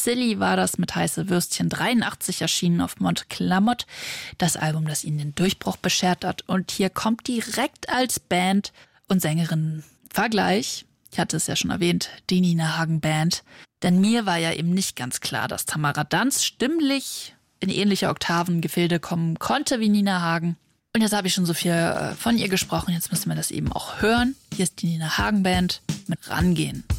Silly war das mit Heiße Würstchen 83 erschienen auf Montclamotte. Das Album, das ihnen den Durchbruch beschert hat. Und hier kommt direkt als Band und Sängerin Vergleich. Ich hatte es ja schon erwähnt, die Nina Hagen Band. Denn mir war ja eben nicht ganz klar, dass Tamara Danz stimmlich in ähnliche Oktavengefilde kommen konnte wie Nina Hagen. Und jetzt habe ich schon so viel von ihr gesprochen, jetzt müssen wir das eben auch hören. Hier ist die Nina Hagen Band mit Rangehen.